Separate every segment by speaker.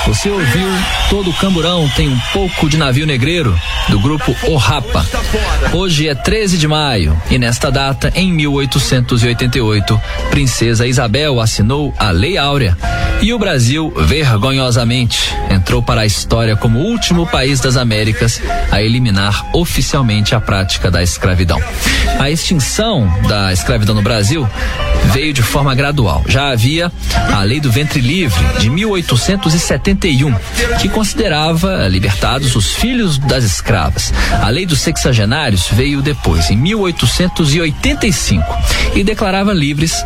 Speaker 1: Você ouviu Todo Camburão Tem um Pouco de Navio Negreiro, do grupo O Rapa. Hoje é 13 de maio e nesta data, em 1888, Princesa Isabel assinou a Lei Áurea e o Brasil, vergonhosamente, entrou para a história como o último país das Américas a eliminar oficialmente a prática da escravidão. A extinção da escravidão no Brasil veio de forma gradual. Já havia a Lei do Ventre Livre, de 1871, que considerava libertados os filhos das escravas. A Lei dos Sexagenários veio depois, em 1885, e declarava livres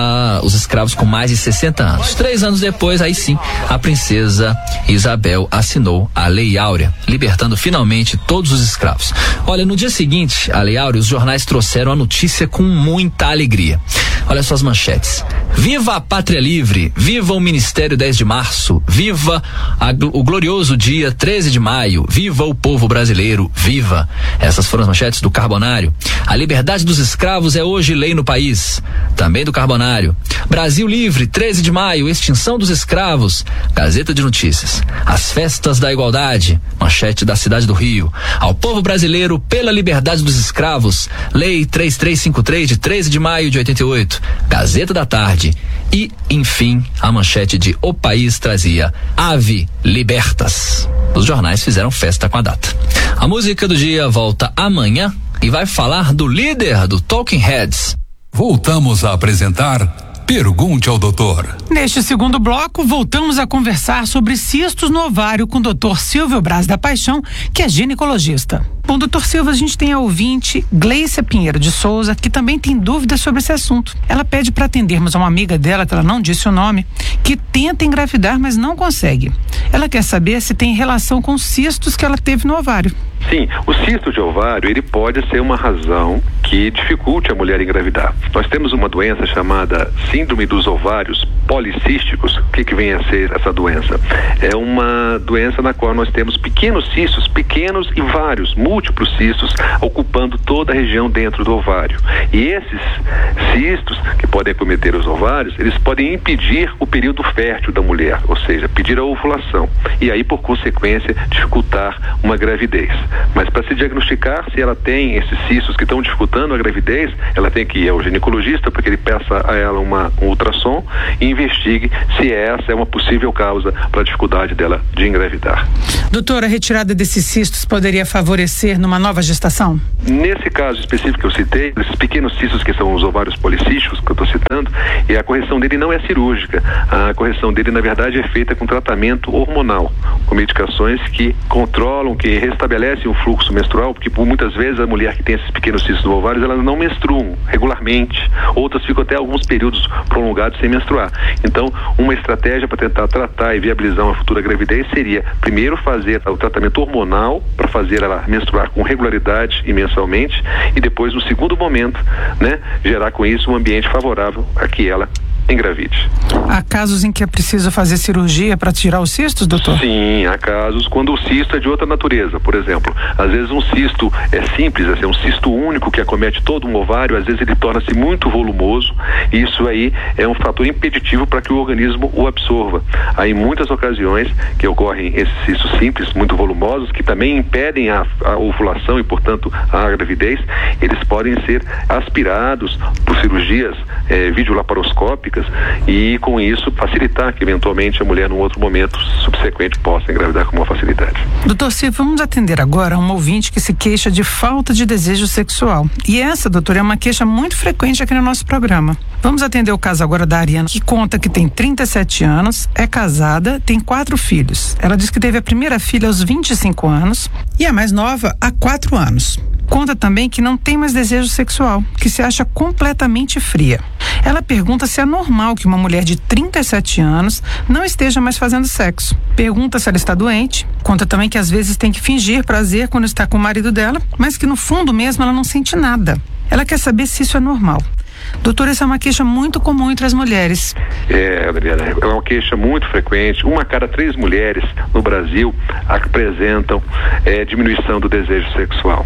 Speaker 1: os escravos com mais de 60 anos. 3 anos depois, aí sim, a Princesa Isabel assinou a Lei Áurea, libertando finalmente todos os escravos. Olha, no dia seguinte à Lei Áurea, os jornais trouxeram a notícia com muita alegria. Olha só as manchetes: viva a Pátria Livre, viva o Ministério 10 de Março, viva o glorioso dia 13 de maio, viva o povo brasileiro, viva. Essas foram as manchetes do Carbonário. A liberdade dos escravos é hoje lei no país, também do Carbonário. Brasil Livre, 13 de maio, extinção dos escravos, Gazeta de Notícias. As festas da igualdade, manchete da Cidade do Rio. Ao povo brasileiro pela liberdade dos escravos, Lei 3353 de 13 de maio de 88, Gazeta da Tarde. E, enfim, a manchete de O País trazia Ave Libertas. Os jornais fizeram festa com a data. A música do dia volta amanhã e vai falar do líder do Talking Heads.
Speaker 2: Voltamos a apresentar Pergunte ao Doutor.
Speaker 3: Neste segundo bloco, voltamos a conversar sobre cistos no ovário com o Dr. Silvio Braz da Paixão, que é ginecologista. Bom, doutor Silvio, a gente tem a ouvinte Gleicia Pinheiro de Souza, que também tem dúvidas sobre esse assunto. Ela pede para atendermos a uma amiga dela, que ela não disse o nome, que tenta engravidar, mas não consegue. Ela quer saber se tem relação com os cistos que ela teve no ovário.
Speaker 4: Sim, o cisto de ovário, ele pode ser uma razão que dificulte a mulher engravidar. Nós temos uma doença chamada síndrome dos ovários policísticos. O que vem a ser essa doença? É uma doença na qual nós temos pequenos cistos, pequenos e vários, múltiplos cistos, ocupando toda a região dentro do ovário. E esses cistos que podem acometer os ovários, eles podem impedir o período fértil da mulher, ou seja, pedir a ovulação. E aí, por consequência, dificultar uma gravidez. Mas para se diagnosticar se ela tem esses cistos que estão dificultando a gravidez, ela tem que ir ao ginecologista para que ele peça a ela um ultrassom e investigue se essa é uma possível causa para a dificuldade dela de engravidar.
Speaker 3: Doutora, a retirada desses cistos poderia favorecer numa nova gestação?
Speaker 4: Nesse caso específico que eu citei, esses pequenos cistos que são os ovários policísticos que eu estou citando, e a correção dele não é cirúrgica. A correção dele, na verdade, é feita com tratamento hormonal, com medicações que controlam, que restabelecem o fluxo menstrual, porque por muitas vezes a mulher que tem esses pequenos cistos no ovário, elas não menstruam regularmente, outras ficam até alguns períodos prolongados sem menstruar. Então, uma estratégia para tentar tratar e viabilizar uma futura gravidez seria, primeiro, fazer o tratamento hormonal para fazer ela menstruar com regularidade e mensalmente, e depois, no segundo momento, gerar com isso um ambiente favorável a que ela engravide.
Speaker 3: Há casos em que é preciso fazer cirurgia para tirar os cistos, doutor?
Speaker 4: Sim, há casos quando o cisto é de outra natureza. Por exemplo, às vezes um cisto é simples, assim, um cisto único que acomete todo um ovário, às vezes ele torna-se muito volumoso, e isso aí é um fator impeditivo para que o organismo o absorva. Há em muitas ocasiões que ocorrem esses cistos simples, muito volumosos, que também impedem a ovulação e, portanto, a gravidez. Eles podem ser aspirados por cirurgias videolaparoscópicas e, com isso, facilitar que, eventualmente, a mulher, num outro momento subsequente, possa engravidar com uma facilidade.
Speaker 3: Doutor Silvio, vamos atender agora uma ouvinte que se queixa de falta de desejo sexual. E essa, doutora, é uma queixa muito frequente aqui no nosso programa. Vamos atender o caso agora da Ariana, que conta que tem 37 anos, é casada, tem 4 filhos. Ela diz que teve a primeira filha aos 25 anos e a mais nova há 4 anos. Conta também que não tem mais desejo sexual, que se acha completamente fria. Ela pergunta se é normal que uma mulher de 37 anos não esteja mais fazendo sexo. Pergunta se ela está doente. Conta também que às vezes tem que fingir prazer quando está com o marido dela, mas que no fundo mesmo ela não sente nada. Ela quer saber se isso é normal. Doutor, essa é uma queixa muito comum entre as mulheres.
Speaker 4: Adriana, é uma queixa muito frequente. 1 a cada 3 mulheres no Brasil apresentam diminuição do desejo sexual.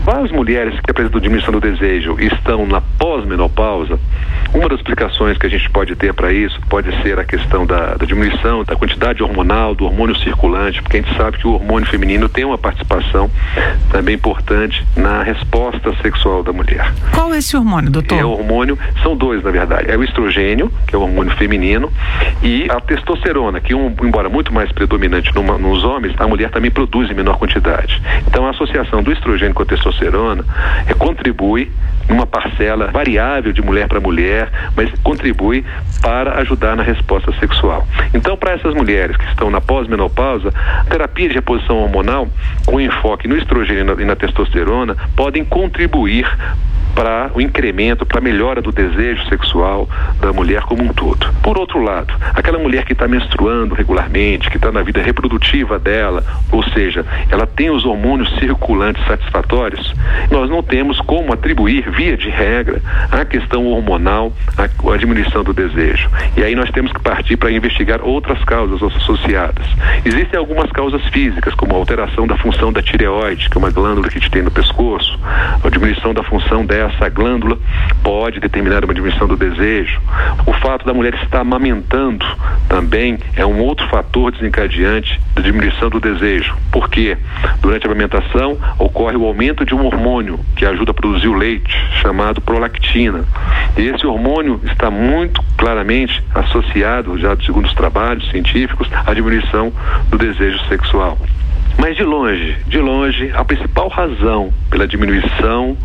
Speaker 4: As mulheres que apresentam diminuição do desejo e estão na pós-menopausa, uma das explicações que a gente pode ter para isso pode ser a questão da diminuição da quantidade hormonal, do hormônio circulante, porque a gente sabe que o hormônio feminino tem uma participação também importante na resposta sexual da mulher.
Speaker 3: Qual é esse hormônio, doutor?
Speaker 4: É o hormônio, são dois na verdade, é o estrogênio, que é o hormônio feminino, e a testosterona, que embora muito mais predominante nos homens, a mulher também produz em menor quantidade. Então a associação do estrogênio com a testosterona contribui numa parcela variável de mulher para mulher, mas contribui para ajudar na resposta sexual. Então, para essas mulheres que estão na pós-menopausa, a terapia de reposição hormonal, com enfoque no estrogênio e na testosterona, podem contribuir para o incremento, para a melhora do desejo sexual da mulher como um todo. Por outro lado, aquela mulher que está menstruando regularmente, que está na vida reprodutiva dela, ou seja, ela tem os hormônios circulantes satisfatórios, nós não temos como atribuir, via de regra, a questão hormonal, a diminuição do desejo. E aí nós temos que partir para investigar outras causas associadas. Existem algumas causas físicas, como a alteração da função da tireoide, que é uma glândula que a gente tem no pescoço, a diminuição da função dessa glândula pode determinar uma diminuição do desejo. O fato da mulher estar amamentando também é um outro fator desencadeante da diminuição do desejo. Por quê? Durante a amamentação ocorre o aumento de um hormônio que ajuda a produzir o leite, chamado prolactina. E esse hormônio está muito claramente associado, já segundo os trabalhos científicos, à diminuição do desejo sexual. Mas de longe, a principal razão pela diminuição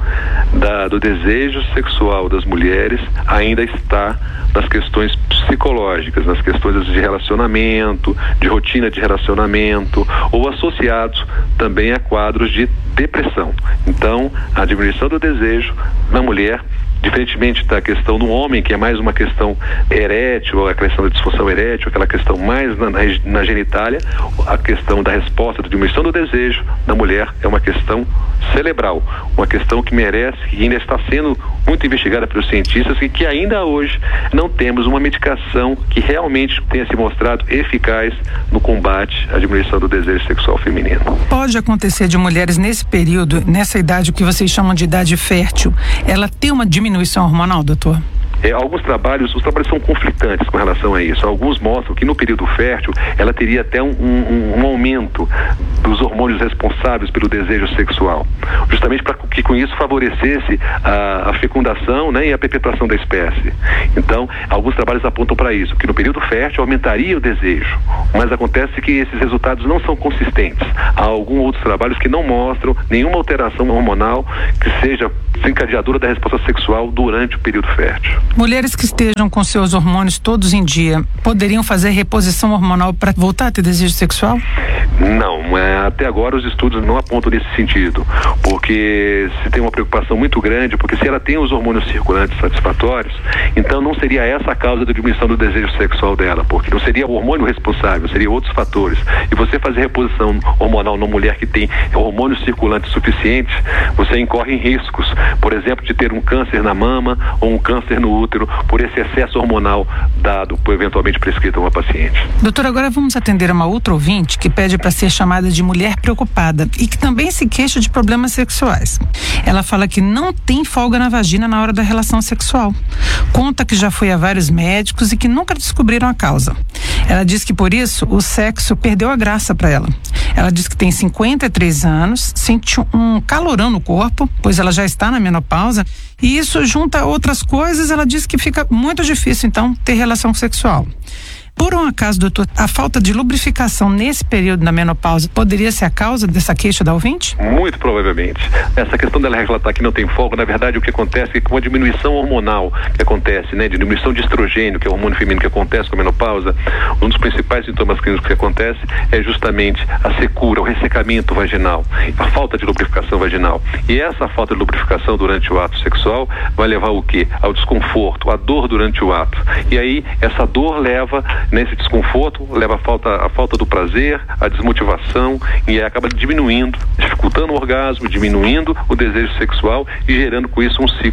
Speaker 4: do desejo sexual das mulheres ainda está nas questões psicológicas, nas questões de relacionamento, de rotina de relacionamento, ou associados também a quadros de depressão. Então, a diminuição do desejo na mulher, diferentemente da questão do homem, que é mais uma questão erétil, a questão da disfunção erétil, aquela questão mais na genitália, a questão da resposta, da diminuição do desejo da mulher é uma questão cerebral, uma questão que merece, que ainda está sendo muito investigada pelos cientistas e que ainda hoje não temos uma medicação que realmente tenha se mostrado eficaz no combate à diminuição do desejo sexual feminino.
Speaker 3: Pode acontecer de mulheres nesse período, nessa idade que vocês chamam de idade fértil, ela ter uma diminuição hormonal, doutor?
Speaker 4: Os trabalhos são conflitantes com relação a isso. Alguns mostram que no período fértil ela teria até um aumento dos hormônios responsáveis pelo desejo sexual, justamente para que com isso favorecesse a fecundação, né, e a perpetuação da espécie. Então, alguns trabalhos apontam para isso, que no período fértil aumentaria o desejo, mas acontece que esses resultados não são consistentes. Há alguns outros trabalhos que não mostram nenhuma alteração hormonal que seja desencadeadora da resposta sexual durante o período fértil.
Speaker 3: Mulheres que estejam com seus hormônios todos em dia poderiam fazer reposição hormonal para voltar a ter desejo sexual?
Speaker 4: Não, até agora os estudos não apontam nesse sentido, porque se tem uma preocupação muito grande, porque se ela tem os hormônios circulantes satisfatórios, então não seria essa a causa da diminuição do desejo sexual dela, porque não seria o hormônio responsável, seria outros fatores. E você fazer reposição hormonal numa mulher que tem hormônios circulantes suficientes, você incorre em riscos, por exemplo, de ter um câncer na mama ou um câncer no útero, por esse excesso hormonal dado, eventualmente prescrito a uma paciente.
Speaker 3: Doutor, agora vamos atender uma outra ouvinte que pede para ser chamada de mulher preocupada e que também se queixa de problemas sexuais. Ela fala que não tem folga na vagina na hora da relação sexual. Conta que já foi a vários médicos e que nunca descobriram a causa. Ela diz que por isso o sexo perdeu a graça para ela. Ela diz que tem 53 anos, sente um calorão no corpo, pois ela já está na menopausa, e isso junta outras coisas, ela diz que fica muito difícil então ter relação sexual. Por um acaso, doutor, a falta de lubrificação nesse período da menopausa poderia ser a causa dessa queixa da ouvinte?
Speaker 4: Muito provavelmente. Essa questão dela relatar que não tem folga, na verdade o que acontece é que com a diminuição hormonal que acontece, né, de diminuição de estrogênio, que é o hormônio feminino que acontece com a menopausa, um dos principais sintomas clínicos que acontece é justamente a secura, o ressecamento vaginal, a falta de lubrificação vaginal. E essa falta de lubrificação durante o ato sexual vai levar o quê? Ao desconforto, à dor durante o ato. E aí essa dor leva, nesse desconforto, leva a falta do prazer, a desmotivação, e aí acaba diminuindo, dificultando o orgasmo, diminuindo o desejo sexual e gerando com isso um ciclo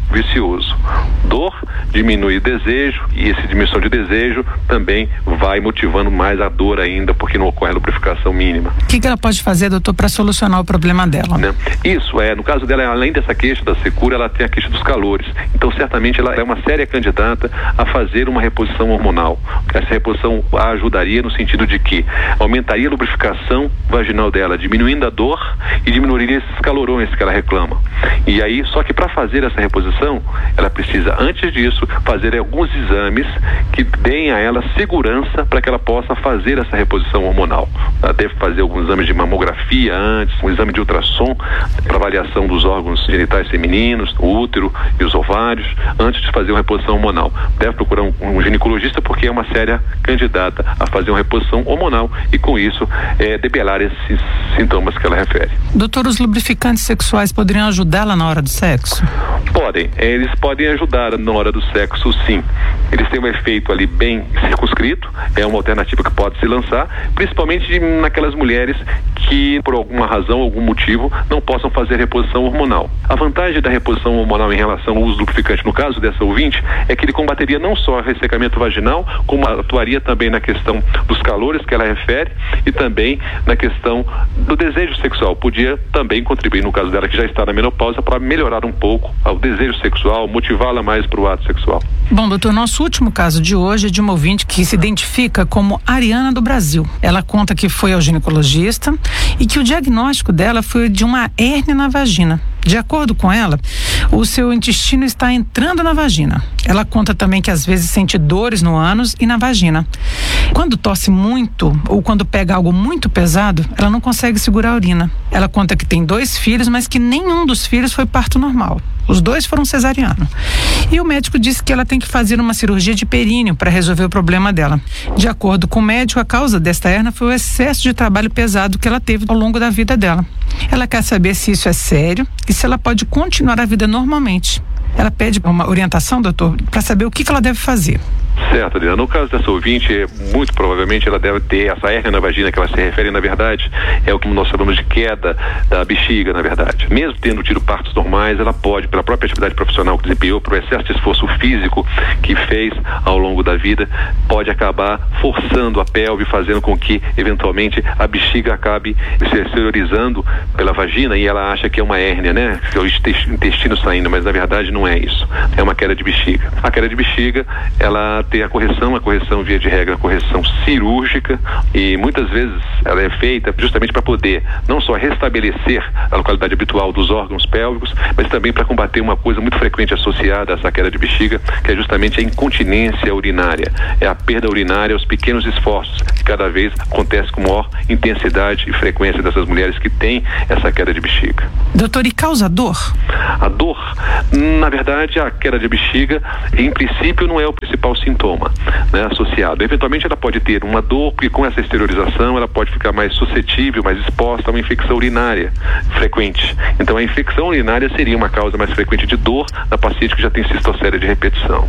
Speaker 4: vicioso. Dor diminui o desejo e essa diminuição de desejo também vai motivando mais a dor ainda, porque não ocorre a lubrificação mínima.
Speaker 3: O que ela pode fazer, doutor, para solucionar o problema dela?
Speaker 4: Né? Isso, no caso dela, além dessa queixa da secura, ela tem a queixa dos calores. Então, certamente, ela é uma séria candidata a fazer uma reposição hormonal. Essa reposição a ajudaria no sentido de que aumentaria a lubrificação vaginal dela, diminuindo a dor e diminuiria esses calorões que ela reclama. E aí, só que para fazer essa reposição, ela precisa, antes disso, fazer alguns exames que deem a ela segurança para que ela possa fazer essa reposição hormonal. Ela deve fazer alguns exames de mamografia antes, um exame de ultrassom para avaliação dos órgãos genitais femininos, o útero e os ovários, antes de fazer uma reposição hormonal. Deve procurar um ginecologista, porque é uma séria candidata a fazer uma reposição hormonal e, com isso, debelar esses sintomas que ela refere.
Speaker 3: Doutor, os lubrificantes sexuais poderiam ajudá-la na hora do sexo?
Speaker 4: Podem. Eles podem ajudar na hora do sexo, sim. Eles têm um efeito ali bem circunscrito, é uma alternativa que pode se lançar, principalmente naquelas mulheres que, por alguma razão, algum motivo, não possam fazer reposição hormonal. A vantagem da reposição hormonal em relação ao uso do lubrificante, no caso dessa ouvinte, é que ele combateria não só o ressecamento vaginal, como atuaria também na questão dos calores que ela refere e também na questão do desejo sexual. Podia também contribuir, no caso dela que já está na menopausa, para melhorar um pouco o desejo sexual, motivá-la mais para o ato sexual.
Speaker 3: Bom, doutor, nosso último caso de hoje é de uma ouvinte que se identifica como Ariana do Brasil. Ela conta que foi ao ginecologista e que o diagnóstico dela foi de uma hérnia na vagina. De acordo com ela, o seu intestino está entrando na vagina. Ela conta também que às vezes sente dores no ânus e na vagina. Quando tosse muito ou quando pega algo muito pesado, ela não consegue segurar a urina. Ela conta que tem 2 filhos, mas que nenhum dos filhos foi parto normal. Os 2 foram cesariano. E o médico disse que ela tem que fazer uma cirurgia de períneo para resolver o problema dela. De acordo com o médico, a causa desta hérnia foi o excesso de trabalho pesado que ela teve ao longo da vida dela. Ela quer saber se isso é sério e se ela pode continuar a vida normalmente. Ela pede uma orientação, doutor, para saber o que ela deve fazer.
Speaker 4: Certo, Adriana. No caso dessa ouvinte, muito provavelmente ela deve ter essa hérnia na vagina que ela se refere, na verdade, é o que nós chamamos de queda da bexiga, na verdade. Mesmo tendo tido partos normais, ela pode, pela própria atividade profissional que desempenhou, pelo excesso de esforço físico que fez ao longo da vida, pode acabar forçando a pelve, fazendo com que, eventualmente, a bexiga acabe se exteriorizando pela vagina e ela acha que é uma hérnia, né? Que é o intestino saindo, mas na verdade não é isso. É uma queda de bexiga. A queda de bexiga, ela tem a correção via de regra, a correção cirúrgica, e muitas vezes ela é feita justamente para poder não só restabelecer a localidade habitual dos órgãos pélvicos, mas também para combater uma coisa muito frequente associada a essa queda de bexiga, que é justamente a incontinência urinária. É a perda urinária, os pequenos esforços, que cada vez acontece com maior intensidade e frequência dessas mulheres que têm essa queda de bexiga.
Speaker 3: Doutor, e causa dor?
Speaker 4: A dor, na verdade, a queda de bexiga, em princípio, não é o principal sintoma, né, associado. Eventualmente ela pode ter uma dor, porque com essa exteriorização ela pode ficar mais suscetível, mais exposta a uma infecção urinária frequente. Então a infecção urinária seria uma causa mais frequente de dor na paciente que já tem cistocélia de repetição.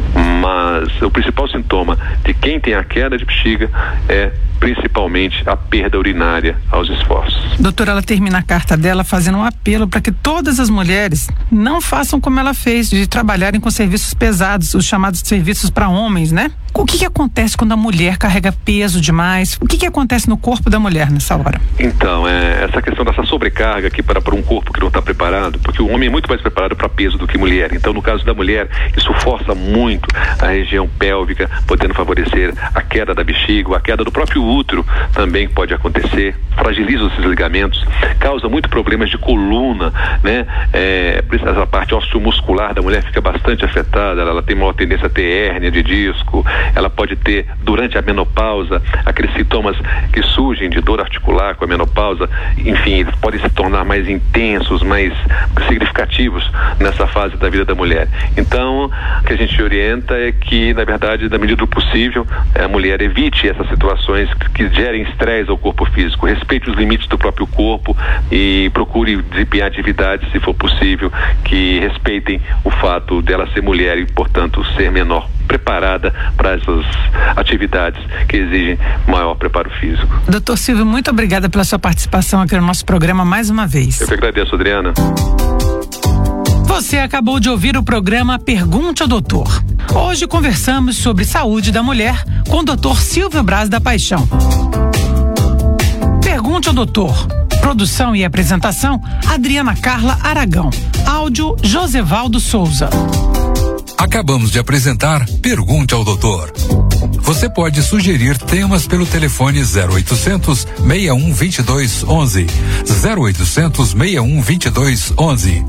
Speaker 4: Mas o principal sintoma de quem tem a queda de bexiga é principalmente a perda urinária aos esforços.
Speaker 3: Doutora, ela termina a carta dela fazendo um apelo para que todas as mulheres não façam como ela fez, de trabalharem com serviços pesados, os chamados serviços para homens, né? O que acontece quando a mulher carrega peso demais? O que acontece no corpo da mulher nessa hora?
Speaker 4: Então, essa questão dessa sobrecarga aqui para um corpo que não está preparado, porque o homem é muito mais preparado para peso do que mulher. Então, no caso da mulher, isso força muito a região pélvica, podendo favorecer a queda da bexiga, a queda do próprio útero também pode acontecer, fragiliza esses ligamentos, causa muito problemas de coluna, né? Essa parte osteomuscular da mulher fica bastante afetada, ela tem maior tendência a ter hérnia de disco, ela pode ter, durante a menopausa, aqueles sintomas que surgem de dor articular com a menopausa, enfim, eles podem se tornar mais intensos, mais significativos nessa fase da vida da mulher. Então, o que a gente orienta é que, na verdade, na medida do possível, a mulher evite essas situações que gerem estresse ao corpo físico, respeite os limites do próprio corpo e procure desempenhar atividades, se for possível, que respeitem o fato dela ser mulher e, portanto, ser menor preparada para essas atividades que exigem maior preparo físico.
Speaker 3: Doutor Silvio, muito obrigada pela sua participação aqui no nosso programa mais uma vez.
Speaker 4: Eu que agradeço, Adriana.
Speaker 3: Você acabou de ouvir o programa Pergunte ao Doutor. Hoje conversamos sobre saúde da mulher com o Dr. Silvio Braz da Paixão. Pergunte ao Doutor. Produção e apresentação, Adriana Carla Aragão. Áudio, Josevaldo Souza.
Speaker 2: Acabamos de apresentar Pergunte ao Doutor. Você pode sugerir temas pelo telefone 0800 61 22 11. 0800 61 22 11.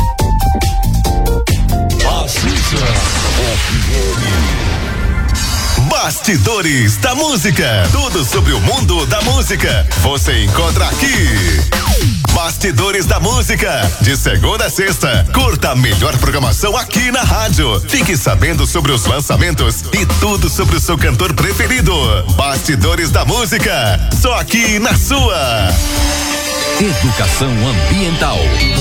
Speaker 5: Bastidores da Música. Tudo sobre o mundo da música você encontra aqui. Bastidores da Música. De segunda a sexta. Curta a melhor programação aqui na rádio. Fique sabendo sobre os lançamentos e tudo sobre o seu cantor preferido. Bastidores da Música. Só aqui na sua.
Speaker 2: Educação ambiental.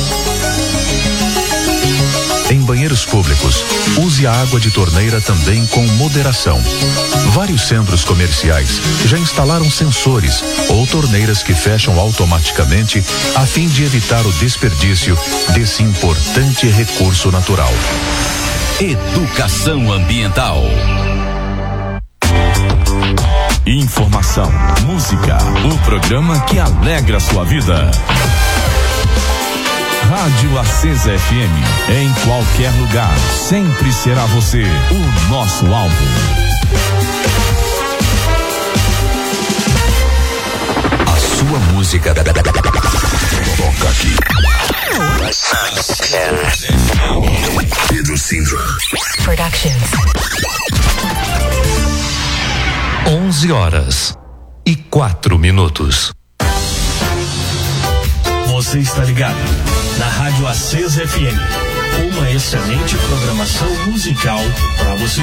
Speaker 6: Em banheiros públicos, use a água de torneira também com moderação. Vários centros comerciais já instalaram sensores ou torneiras que fecham automaticamente a fim de evitar o desperdício desse importante recurso natural.
Speaker 2: Educação ambiental.
Speaker 7: Informação, música, o programa que alegra sua vida. Rádio Acesa FM, em qualquer lugar, sempre será você o nosso alvo.
Speaker 2: A sua música toca aqui. Pedro Sindra
Speaker 8: Productions.
Speaker 6: 11h04.
Speaker 9: Você está ligado na Rádio Acesa FM. Uma excelente programação musical para você.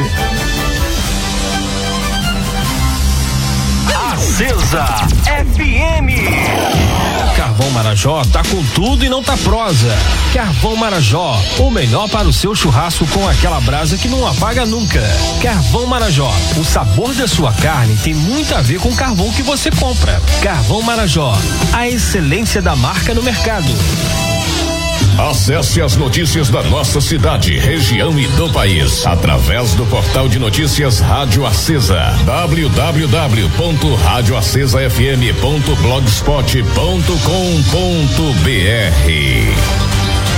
Speaker 9: Acesa FM. Carvão Marajó tá com tudo e não tá prosa. Carvão Marajó, o melhor para o seu churrasco com aquela brasa que não apaga nunca. Carvão Marajó, o sabor da sua carne tem muito a ver com o carvão que você compra. Carvão Marajó, a excelência da marca no mercado.
Speaker 10: Acesse as notícias da nossa cidade, região e do país através do portal de notícias Rádio Acesa, www.radioacesafm.blogspot.com.br.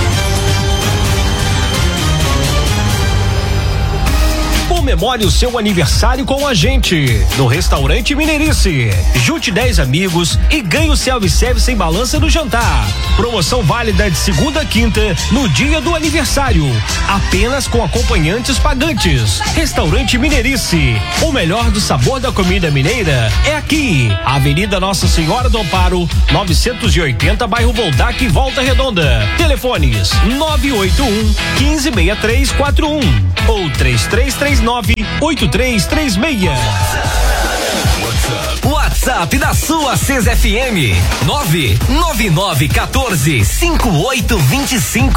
Speaker 9: Comemore o seu aniversário com a gente no Restaurante Mineirice. Junte 10 amigos e ganhe o self-service sem balança no jantar. Promoção válida de segunda a quinta no dia do aniversário. Apenas com acompanhantes pagantes. Restaurante Mineirice. O melhor do sabor da comida mineira é aqui. Avenida Nossa Senhora do Amparo, 980, bairro Boldac, Volta Redonda. Telefones 981 156341 ou 3339 8336.
Speaker 11: WhatsApp da sua Acesa FM 999145825.